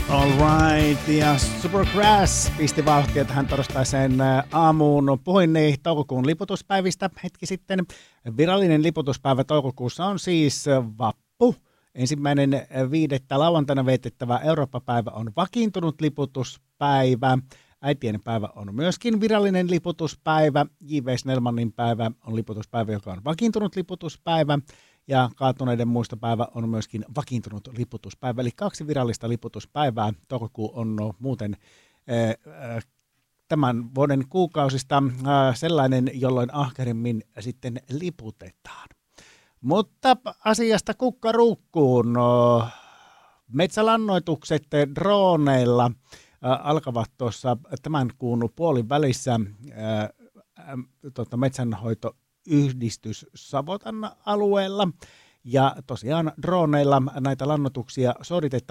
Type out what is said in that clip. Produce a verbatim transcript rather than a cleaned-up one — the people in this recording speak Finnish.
All right, ja Supergrass pisti vauhtia tähän torstaiseen aamuun. Puhuin toukokuun liputuspäivistä hetki sitten. Virallinen liputuspäivä toukokuussa on siis vappu. Ensimmäinen viidettä lauantaina vietettävä Eurooppa-päivä on vakiintunut liputuspäivä. Äitien päivä on myöskin virallinen liputuspäivä. J V Snellmanin päivä on liputuspäivä, joka on vakiintunut liputuspäivä. Ja kaatuneiden muistopäivä on myöskin vakiintunut liputuspäivä. Eli kaksi virallista liputuspäivää. Toukokuu on no, muuten äh, tämän vuoden kuukausista äh, sellainen, jolloin ahkerimmin sitten liputetaan. Mutta asiasta kukkaruukkuun. No, metsälannoitukset droneilla äh, alkavat tuossa tämän kuun puolin välissä äh, äh, tota, metsänhoito yhdistys Savotan alueella, ja tosiaan droneilla näitä lannoituksia suoritetaan.